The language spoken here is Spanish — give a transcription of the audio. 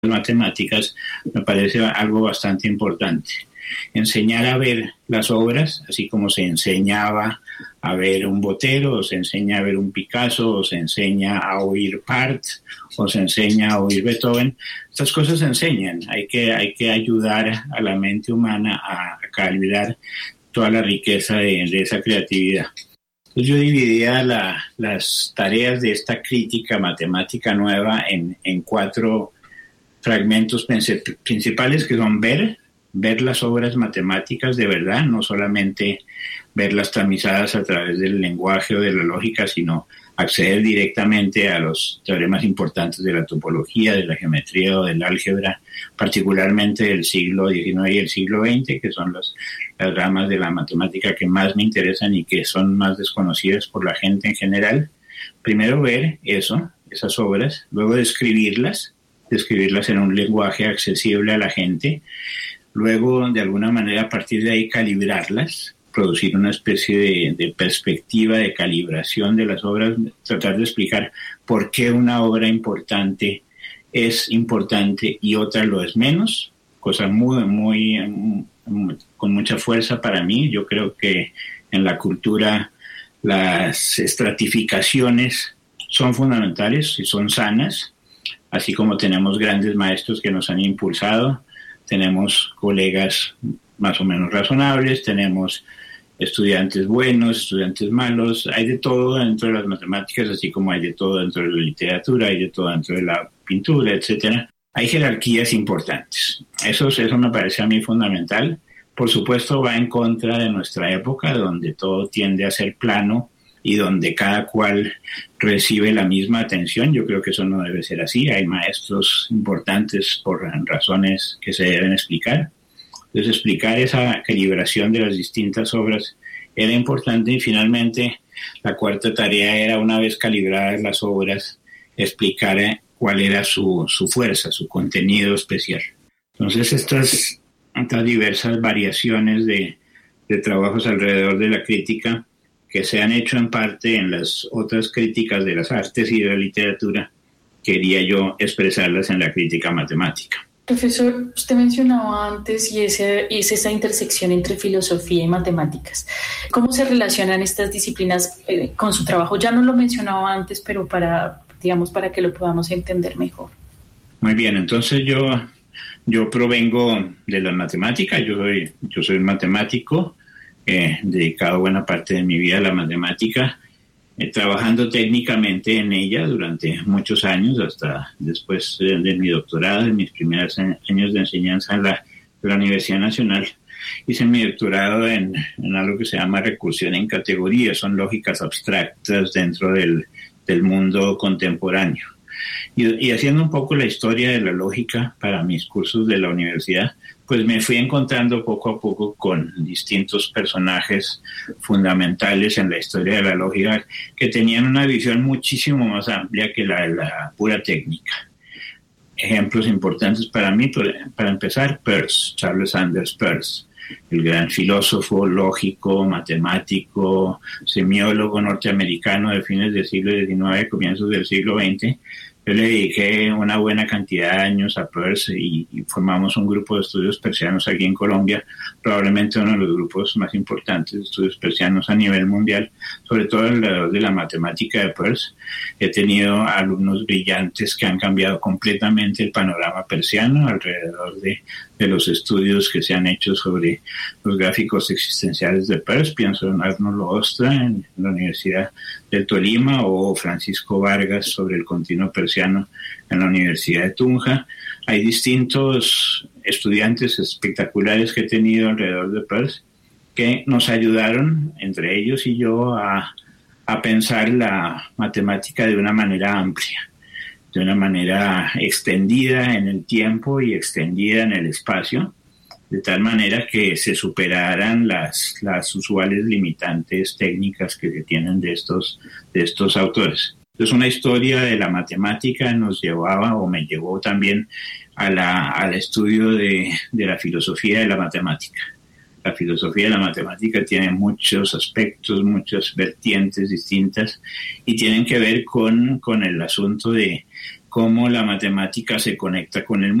matemáticas me parece algo bastante importante. Enseñar a ver las obras, así como se enseñaba a ver un Botero, o se enseña a ver un Picasso, o se enseña a oír Part, o se enseña a oír Beethoven. Estas cosas se enseñan. Hay que ayudar a la mente humana a calibrar toda la riqueza de esa creatividad. Entonces yo dividía las tareas de esta crítica matemática nueva en 4 fragmentos principales, que son ver las obras matemáticas de verdad, no solamente verlas tamizadas a través del lenguaje o de la lógica, sino acceder directamente a los teoremas importantes de la topología, de la geometría o del álgebra, particularmente del siglo XIX y el siglo XX, que son las ramas de la matemática que más me interesan y que son más desconocidas por la gente en general. Primero ver esas obras, luego describirlas en un lenguaje accesible a la gente, luego de alguna manera a partir de ahí calibrarlas, producir una especie de perspectiva de calibración de las obras, tratar de explicar por qué una obra importante es importante y otra lo es menos, cosa con mucha fuerza para mí. Yo creo que en la cultura las estratificaciones son fundamentales y son sanas, así como tenemos grandes maestros que nos han impulsado, tenemos colegas más o menos razonables, tenemos estudiantes buenos, estudiantes malos, hay de todo dentro de las matemáticas, así como hay de todo dentro de la literatura, hay de todo dentro de la pintura, etcétera. Hay jerarquías importantes. Eso me parece a mí fundamental. Por supuesto, va en contra de nuestra época, donde todo tiende a ser plano y donde cada cual recibe la misma atención. Yo creo que eso no debe ser así. Hay maestros importantes por razones que se deben explicar. Entonces, explicar esa calibración de las distintas obras era importante, y finalmente la 4ª tarea era, una vez calibradas las obras, explicar cuál era su fuerza, su contenido especial. Entonces, estas diversas variaciones de trabajos alrededor de la crítica, que se han hecho en parte en las otras críticas de las artes y de la literatura, quería yo expresarlas en la crítica matemática. Profesor, usted mencionaba antes y es esa intersección entre filosofía y matemáticas. ¿Cómo se relacionan estas disciplinas con su trabajo? Ya no lo mencionaba antes, pero para que lo podamos entender mejor. Muy bien, entonces yo provengo de la matemática, yo soy un matemático, dedicado buena parte de mi vida a la matemática, trabajando técnicamente en ella durante muchos años, hasta después de mi doctorado, en mis primeros años de enseñanza en la Universidad Nacional. Hice mi doctorado en algo que se llama recursión en categorías, son lógicas abstractas dentro del mundo contemporáneo. Y haciendo un poco la historia de la lógica para mis cursos de la universidad, pues me fui encontrando poco a poco con distintos personajes fundamentales en la historia de la lógica que tenían una visión muchísimo más amplia que la de la pura técnica. Ejemplos importantes para mí, para empezar, Peirce, Charles Sanders Peirce, el gran filósofo, lógico, matemático, semiólogo norteamericano de fines del siglo XIX, comienzos del siglo XX. Yo le dediqué una buena cantidad de años a Peirce y formamos un grupo de estudios persianos aquí en Colombia, probablemente uno de los grupos más importantes de estudios persianos a nivel mundial, sobre todo alrededor de la matemática de Peirce. He tenido alumnos brillantes que han cambiado completamente el panorama persiano alrededor de los estudios que se han hecho sobre los gráficos existenciales de Peirce. Pienso en Arnoldo Ostra en la Universidad del Tolima, o Francisco Vargas sobre el continuo persiano en la Universidad de Tunja. Hay distintos estudiantes espectaculares que he tenido alrededor de Peirce que nos ayudaron, entre ellos y yo, a pensar la matemática de una manera amplia, de una manera extendida en el tiempo y extendida en el espacio, de tal manera que se superaran las usuales limitantes técnicas que se tienen de estos autores. Entonces, una historia de la matemática nos llevaba, o me llevó también, al estudio de la filosofía de la matemática. La filosofía de la matemática tiene muchos aspectos, muchas vertientes distintas, y tienen que ver con el asunto de cómo la matemática se conecta con el mundo.